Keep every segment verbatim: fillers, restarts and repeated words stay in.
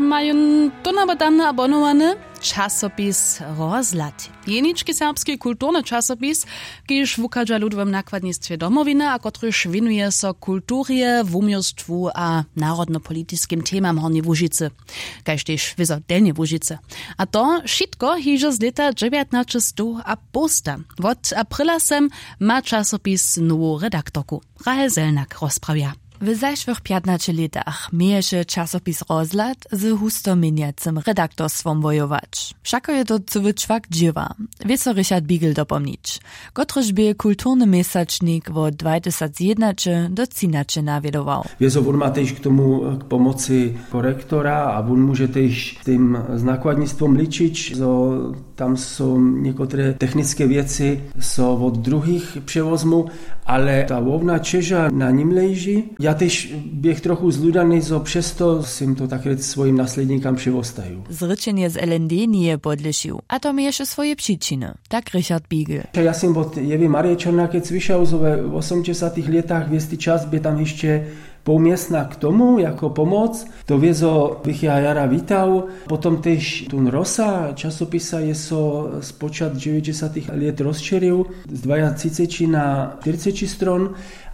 mają to nabadane abonowany czasopis Rozhľad. Jenički serbski kulturny czasopis, kiż wukadża ludowym nakładnictwie Domowiny, a kotryż winuje so kulturje, wumiostwu a narodno-politiskim temam Hornje Łužice, kaž tež wizodelnie Łužice. A to šitko hiže z leta dziewiętnaście a posta. Od aprila sem ma czasopis nową redaktorku. Rahel Selnak rozprawia. W zeszłych piętnastu latach mieješe czasopis Rozhľad z hustominiacym redaktorstwom wojować. Wszako je to cały czwak dziewa, wie so Richard Biegel dopomnieć, kotryż by kulturny miesięcznik od dwa tysiące jedenaście do trzynaście nawiedował. Wie so, on ma też k tomu k pomocy korektora, a on może też tym nakładnictwom liczyć, so tam są niektóre techniczne wiece so od drugich przewozmu, ale ta łowna cieża na nim leży. Ja też biech trochu zludany, so přesto sim to tak rec swoim nasledníkam převostajú. Zryczenie z L N D nie podleszył, a to mieješe swoje przyczyny. Tak Richard Biegel. Ja sim od Jewy Marie Černá, keď slyšel, so v osemdesiatych latach v jistý čas by tam ještě pomiestna k tomu, jako pomoc. To wiezo bych ja jara witał. Potom też tun Rosa, czasopisa je so spočat dziewięćdziesiątych lat rozšeril z dwadzieścia na čtyřicet stron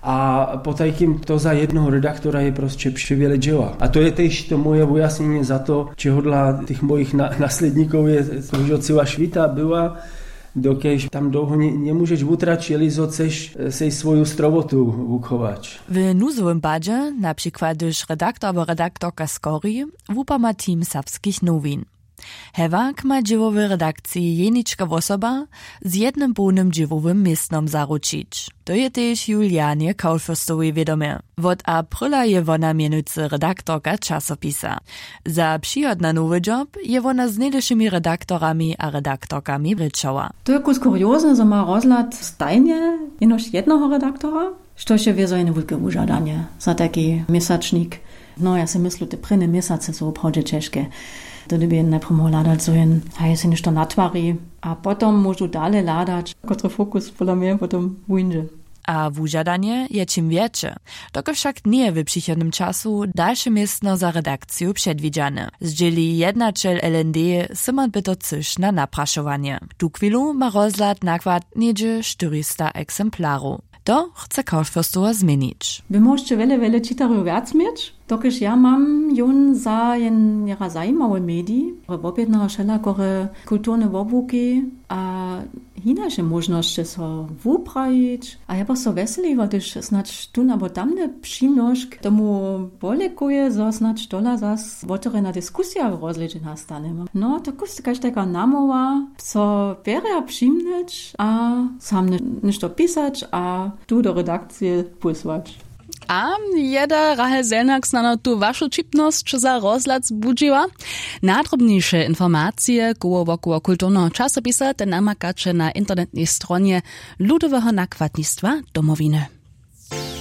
a po takým to za jednoho redaktora je prostě přivěle dzieła. A to je też to moje wyjaśnienie za to, čehodla tych moich na, nasledníkov je, že celá švita byla, dokež tam dlouho nie, nie můžeš utračiť, jeli zo chceš sej svoju strovotu uchować. W nuzowym badzie, na przykład gdyż redaktor albo redaktorka Skori, wupa ma team serbskich nowin. Hewak ma dziewowej redakcji jeniczka osoba z jednym pełnym dziewowym miestnom zaručić. To je też Julianie Kaulfürstowej wiadome. Od aprila je wona mianujcy redaktorka czasopisa. Za przyjod na nowy job je wona z najlepszymi redaktorami a redaktorkami ryczała. To je kus kuriozne, że ma Rozhľad stajnie jenoż jednego redaktora, što się wie za jedno wielkie użadanie za taki miesięcznik. No ja si myślę, te prynne miesiące są naprawdę ciężkie. To by najpierw hľadať, co jen, a je si nešto natvári. A potom môžu dále hľadať, ktorý fokus podľa mňa potom ujde. A wužadanie je czym większe. Doko však nie w przychodnym czasu dalsze miestno za redakcję przedwidziane. Zdzieli jednaczel L N D syman by to coś na napraszowanie. Tu chwilu ma Rozhľad nakład niedzie czterysta egzemplarów. To chce Kaulfürstowa zmienić. Wy możecie wiele, wiele czytarów wiac mieć, dokiż ja mam ją za jera zajímawe medii, objednała wszelakore kulturne wobłuki, a inače możności so wuprajić, a ja pa so veseliwa, gdyż snacz tu albo tamne przyjemność tomu bolekuje, so snacz dola zas wotorena dyskusja w rozliczy nastane. No, to kusti kaž taka namowa, so wäre przyjemność, a sam nešto pisać, a tu do redakcji posłać. A jeda Rahel Selnak znano tu waszu čipnost za Rozhľad zbudziła. Nadrobniejsze informacje koło wokół kulturnego czasopisa te namakacze na internetnej stronie Ludowego Nakładnictwa Domowiny.